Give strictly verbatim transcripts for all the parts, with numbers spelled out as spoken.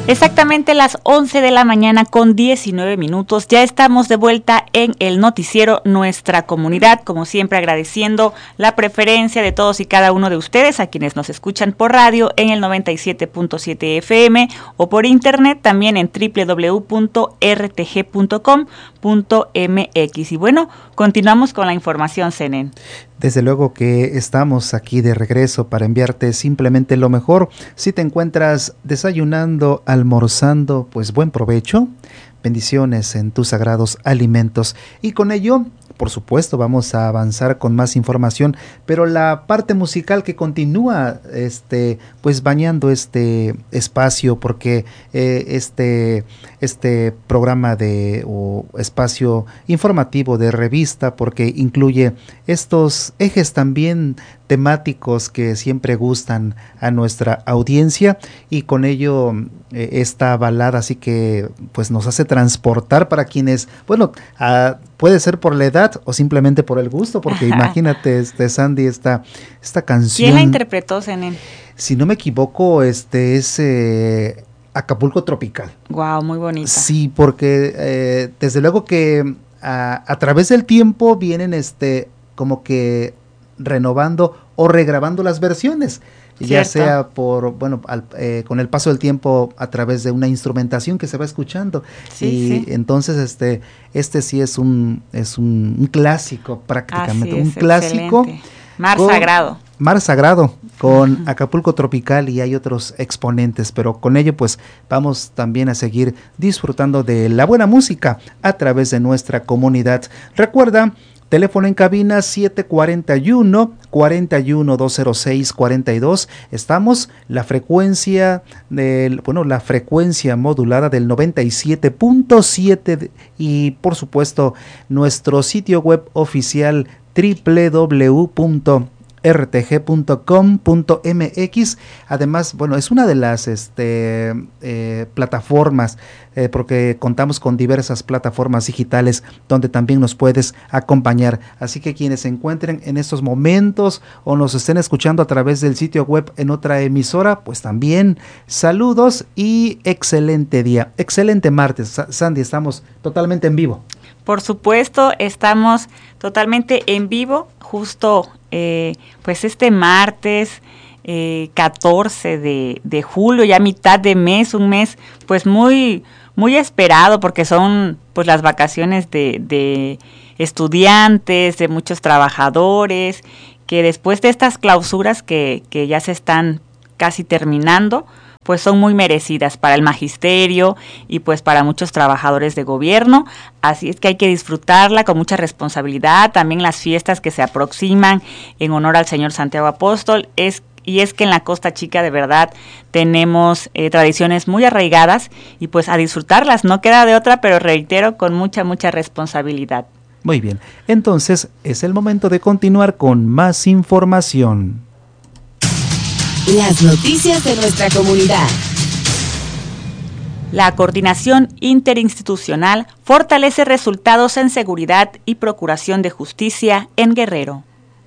Exactamente las once de la mañana con diecinueve minutos. Ya estamos de vuelta en el noticiero Nuestra Comunidad, como siempre agradeciendo la preferencia de todos y cada uno de ustedes, a quienes nos escuchan por radio en el noventa y siete punto siete F M o por internet también en doble u doble u doble u punto r t g punto com punto m x. Y bueno, continuamos con la información, Zenén. Desde luego que estamos aquí de regreso para enviarte simplemente lo mejor. Si te encuentras desayunando, almorzando, pues buen provecho. Bendiciones en tus sagrados alimentos. Y con ello, por supuesto, vamos a avanzar con más información, pero la parte musical que continúa, este, pues bañando este espacio, porque eh, este, este programa de o espacio informativo de revista, porque incluye estos ejes también temáticos que siempre gustan a nuestra audiencia, y con ello eh, esta balada así que pues nos hace transportar para quienes, bueno, uh, puede ser por la edad o simplemente por el gusto, porque imagínate, este Sandy, esta, esta canción. ¿Quién la interpretó, Zenén? Si no me equivoco, este es eh, Acapulco Tropical. Wow, muy bonita. Sí, porque eh, desde luego que a, a través del tiempo vienen este como que renovando o regrabando las versiones, ¿cierto? Ya sea por, bueno, al, eh, con el paso del tiempo a través de una instrumentación que se va escuchando. Sí, y sí. Entonces este, este sí es un, es un, un clásico prácticamente, Así es, un clásico. Excelente. Mar con, Sagrado. Mar Sagrado con uh-huh. Acapulco Tropical, y hay otros exponentes, pero con ello pues vamos también a seguir disfrutando de la buena música a través de nuestra comunidad. Recuerda, teléfono en cabina siete cuarenta y uno, cuarenta y uno, doscientos seis, cuarenta y dos. Estamos la frecuencia del, bueno, la frecuencia modulada del noventa y siete punto siete, y por supuesto nuestro sitio web oficial doble u doble u doble u punto r t g punto com punto m x. Además, bueno, es una de las este, eh, plataformas, eh, porque contamos con diversas plataformas digitales donde también nos puedes acompañar. Así que quienes se encuentren en estos momentos o nos estén escuchando a través del sitio web en otra emisora, pues también saludos y excelente día, excelente martes. Sandy, estamos totalmente en vivo. Por supuesto, estamos totalmente en vivo, justo eh, pues este martes eh, catorce de, de julio, ya mitad de mes, un mes pues muy, muy esperado, porque son pues las vacaciones de, de estudiantes, de muchos trabajadores, que después de estas clausuras que, que ya se están casi terminando, pues son muy merecidas para el magisterio y pues para muchos trabajadores de gobierno. Así es que hay que disfrutarla con mucha responsabilidad. También las fiestas que se aproximan en honor al Señor Santiago Apóstol, es y es que en la Costa Chica de verdad tenemos eh, tradiciones muy arraigadas, y pues a disfrutarlas, no queda de otra, pero reitero, con mucha, mucha responsabilidad. Muy bien, entonces es el momento de continuar con más información. Las noticias de nuestra comunidad. La coordinación interinstitucional fortalece resultados en seguridad y procuración de justicia en Guerrero.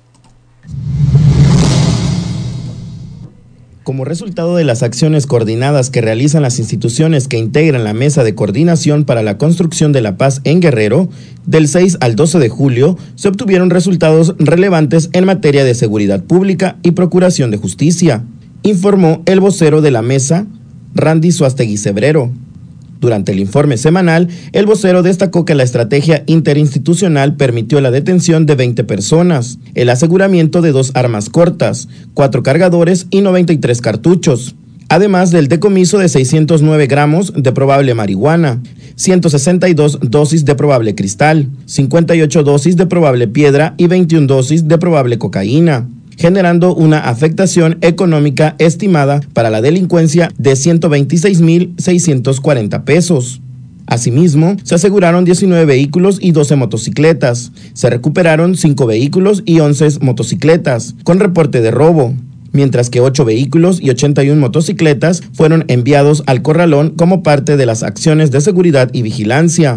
Como resultado de las acciones coordinadas que realizan las instituciones que integran la Mesa de Coordinación para la Construcción de la Paz en Guerrero, del seis al doce de julio se obtuvieron resultados relevantes en materia de seguridad pública y procuración de justicia, informó el vocero de la mesa, Randy Suastegui Cebrero. Durante el informe semanal, el vocero destacó que la estrategia interinstitucional permitió la detención de veinte personas, el aseguramiento de dos armas cortas, cuatro cargadores y noventa y tres cartuchos, además del decomiso de seiscientos nueve gramos de probable marihuana, ciento sesenta y dos dosis de probable cristal, cincuenta y ocho dosis de probable piedra y veintiuna dosis de probable cocaína, generando una afectación económica estimada para la delincuencia de ciento veintiséis mil seiscientos cuarenta pesos. Asimismo, se aseguraron diecinueve vehículos y doce motocicletas. Se recuperaron cinco vehículos y once motocicletas, con reporte de robo, mientras que ocho vehículos y ochenta y una motocicletas fueron enviados al corralón como parte de las acciones de seguridad y vigilancia.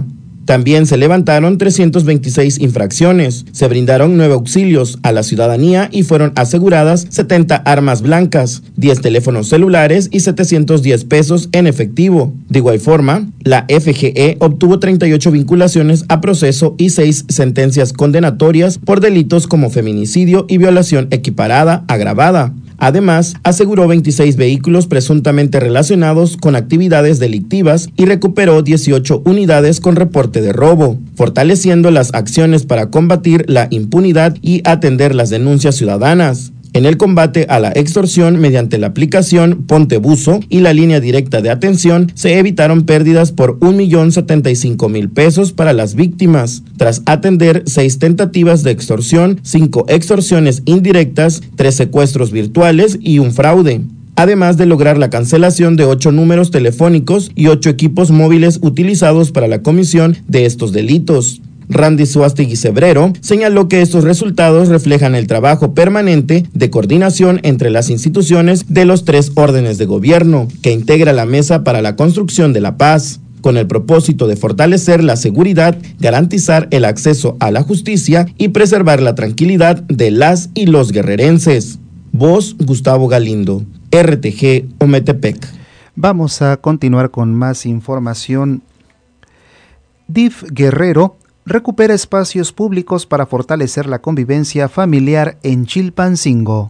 También se levantaron trescientas veintiséis infracciones, se brindaron nueve auxilios a la ciudadanía y fueron aseguradas setenta armas blancas, diez teléfonos celulares y setecientos diez pesos en efectivo. De igual forma, la F G E obtuvo treinta y ocho vinculaciones a proceso y seis sentencias condenatorias por delitos como feminicidio y violación equiparada agravada. Además, aseguró veintiséis vehículos presuntamente relacionados con actividades delictivas y recuperó dieciocho unidades con reporte de robo, fortaleciendo las acciones para combatir la impunidad y atender las denuncias ciudadanas. En el combate a la extorsión mediante la aplicación Ponte Buzo y la línea directa de atención, se evitaron pérdidas por un millón setenta y cinco mil pesos para las víctimas, tras atender seis tentativas de extorsión, cinco extorsiones indirectas, tres secuestros virtuales y un fraude. Además de lograr la cancelación de ocho números telefónicos y ocho equipos móviles utilizados para la comisión de estos delitos. Randy Suástegui Cebrero señaló que estos resultados reflejan el trabajo permanente de coordinación entre las instituciones de los tres órdenes de gobierno, que integra la Mesa para la Construcción de la Paz, con el propósito de fortalecer la seguridad, garantizar el acceso a la justicia y preservar la tranquilidad de las y los guerrerenses. Voz Gustavo Galindo, R T G Ometepec. Vamos a continuar con más información. D I F Guerrero recupera espacios públicos para fortalecer la convivencia familiar en Chilpancingo.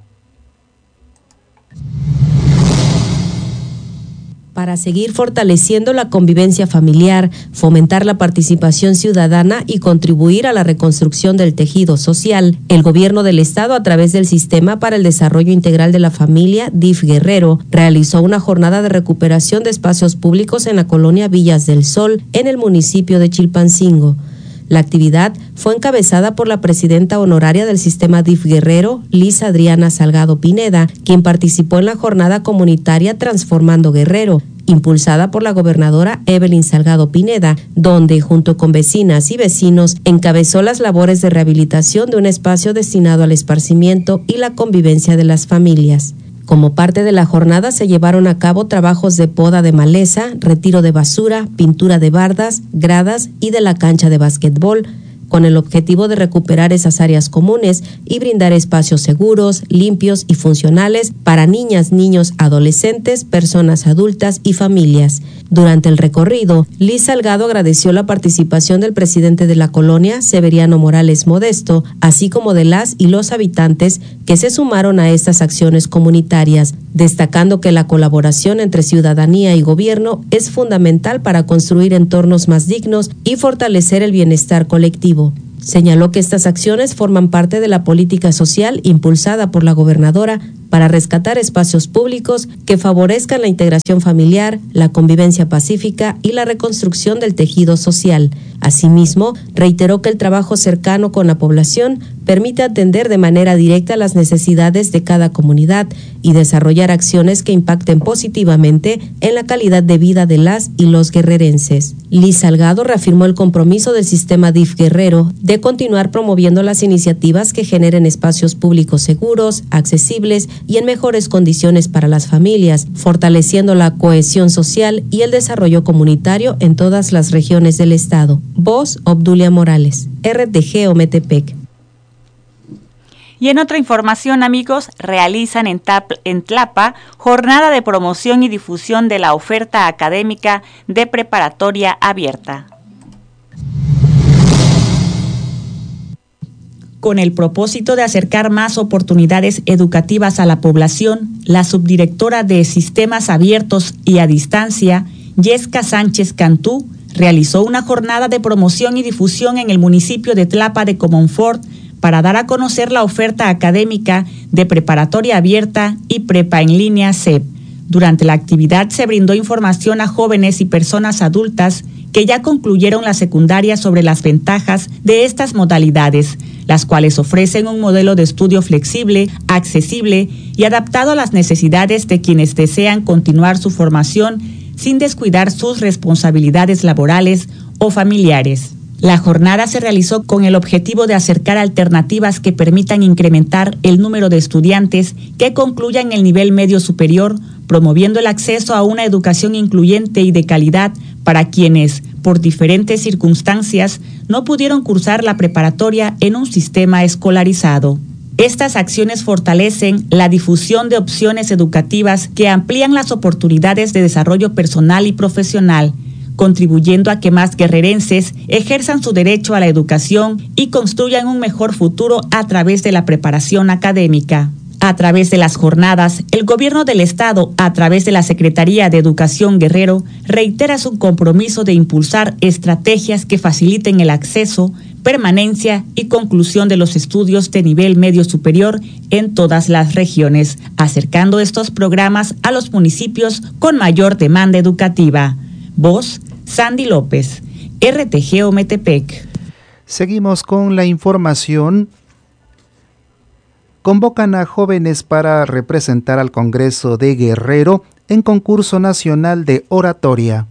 Para seguir fortaleciendo la convivencia familiar, fomentar la participación ciudadana y contribuir a la reconstrucción del tejido social, el Gobierno del Estado, a través del Sistema para el Desarrollo Integral de la Familia, D I F Guerrero, realizó una jornada de recuperación de espacios públicos en la colonia Villas del Sol, en el municipio de Chilpancingo. La actividad fue encabezada por la presidenta honoraria del sistema D I F Guerrero, Liz Adriana Salgado Pineda, quien participó en la jornada comunitaria Transformando Guerrero, impulsada por la gobernadora Evelyn Salgado Pineda, donde, junto con vecinas y vecinos, encabezó las labores de rehabilitación de un espacio destinado al esparcimiento y la convivencia de las familias. Como parte de la jornada se llevaron a cabo trabajos de poda de maleza, retiro de basura, pintura de bardas, gradas y de la cancha de básquetbol, con el objetivo de recuperar esas áreas comunes y brindar espacios seguros, limpios y funcionales para niñas, niños, adolescentes, personas adultas y familias. Durante el recorrido, Liz Salgado agradeció la participación del presidente de la colonia, Severiano Morales Modesto, así como de las y los habitantes que se sumaron a estas acciones comunitarias, destacando que la colaboración entre ciudadanía y gobierno es fundamental para construir entornos más dignos y fortalecer el bienestar colectivo. Señaló que estas acciones forman parte de la política social impulsada por la gobernadora para rescatar espacios públicos que favorezcan la integración familiar, la convivencia pacífica y la reconstrucción del tejido social. Asimismo, reiteró que el trabajo cercano con la población permite atender de manera directa las necesidades de cada comunidad y desarrollar acciones que impacten positivamente en la calidad de vida de las y los guerrerenses. Liz Salgado reafirmó el compromiso del sistema D I F Guerrero de continuar promoviendo las iniciativas que generen espacios públicos seguros, accesibles y en mejores condiciones para las familias, fortaleciendo la cohesión social y el desarrollo comunitario en todas las regiones del estado. Voz Obdulia Morales, R T G Ometepec. Y en otra información, amigos, realizan en, Tap, en Tlapa jornada de promoción y difusión de la oferta académica de preparatoria abierta. Con el propósito de acercar más oportunidades educativas a la población, la subdirectora de Sistemas Abiertos y a Distancia, Yesca Sánchez Cantú, realizó una jornada de promoción y difusión en el municipio de Tlapa de Comonfort para dar a conocer la oferta académica de preparatoria abierta y prepa en línea C E P. Durante la actividad se brindó información a jóvenes y personas adultas que ya concluyeron la secundaria sobre las ventajas de estas modalidades, las cuales ofrecen un modelo de estudio flexible, accesible y adaptado a las necesidades de quienes desean continuar su formación sin descuidar sus responsabilidades laborales o familiares. La jornada se realizó con el objetivo de acercar alternativas que permitan incrementar el número de estudiantes que concluyan el nivel medio superior, promoviendo el acceso a una educación incluyente y de calidad para quienes, por diferentes circunstancias, no pudieron cursar la preparatoria en un sistema escolarizado. Estas acciones fortalecen la difusión de opciones educativas que amplían las oportunidades de desarrollo personal y profesional, contribuyendo a que más guerrerenses ejerzan su derecho a la educación y construyan un mejor futuro a través de la preparación académica. A través de las jornadas, el Gobierno del Estado, a través de la Secretaría de Educación Guerrero, reitera su compromiso de impulsar estrategias que faciliten el acceso, permanencia y conclusión de los estudios de nivel medio superior en todas las regiones, acercando estos programas a los municipios con mayor demanda educativa. Voz, Sandy López, R T G Ometepec. Seguimos con la información. Convocan a jóvenes para representar al Congreso de Guerrero en concurso nacional de oratoria.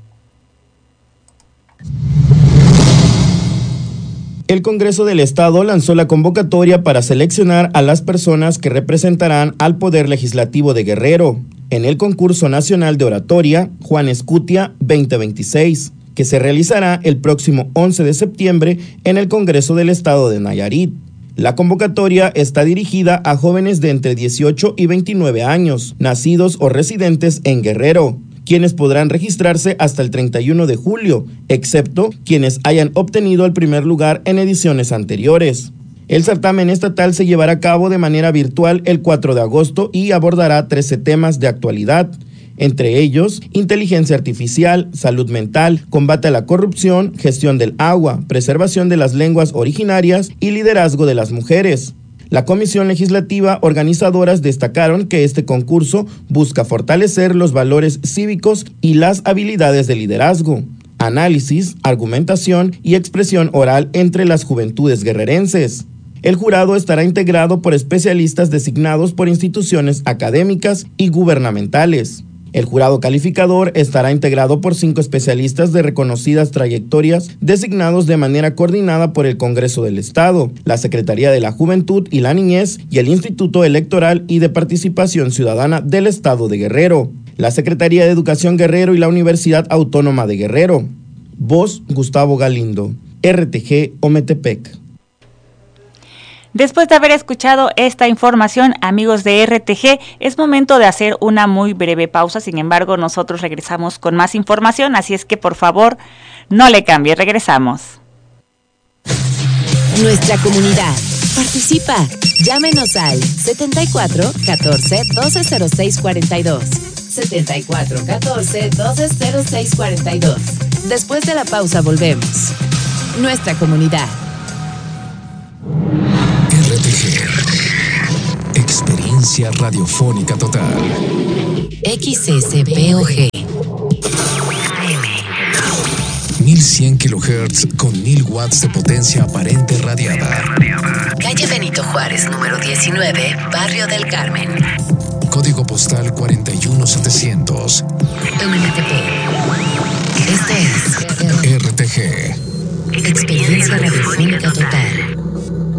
El Congreso del Estado lanzó la convocatoria para seleccionar a las personas que representarán al Poder Legislativo de Guerrero en el concurso nacional de oratoria Juan Escutia veinte veintiséis, que se realizará el próximo once de septiembre en el Congreso del Estado de Nayarit. La convocatoria está dirigida a jóvenes de entre dieciocho y veintinueve años, nacidos o residentes en Guerrero, quienes podrán registrarse hasta el treinta y uno de julio, excepto quienes hayan obtenido el primer lugar en ediciones anteriores. El certamen estatal se llevará a cabo de manera virtual el cuatro de agosto y abordará trece temas de actualidad, entre ellos inteligencia artificial, salud mental, combate a la corrupción, gestión del agua, preservación de las lenguas originarias y liderazgo de las mujeres. La Comisión Legislativa organizadoras destacaron que este concurso busca fortalecer los valores cívicos y las habilidades de liderazgo, análisis, argumentación y expresión oral entre las juventudes guerrerenses. El jurado estará integrado por especialistas designados por instituciones académicas y gubernamentales. El jurado calificador estará integrado por cinco especialistas de reconocidas trayectorias designados de manera coordinada por el Congreso del Estado, la Secretaría de la Juventud y la Niñez y el Instituto Electoral y de Participación Ciudadana del Estado de Guerrero, la Secretaría de Educación Guerrero y la Universidad Autónoma de Guerrero. Voz, Gustavo Galindo, R T G Ometepec. Después de haber escuchado esta información, amigos de R T G, es momento de hacer una muy breve pausa. Sin embargo, nosotros regresamos con más información, así es que por favor, no le cambie, regresamos. Nuestra comunidad. Participa. Llámenos al setenta y cuatro catorce doce cero seis cuarenta y dos. setenta y cuatro catorce doce cero seis cuarenta y dos. Después de la pausa volvemos. Nuestra comunidad. R T G. Experiencia radiofónica total. X S P O G. mil cien kilohertz con mil watts de potencia aparente radiada. Calle Benito Juárez, número diecinueve, Barrio del Carmen. Código postal cuarenta y uno setecientos. M T P. Esto es R T G. Experiencia radiofónica total.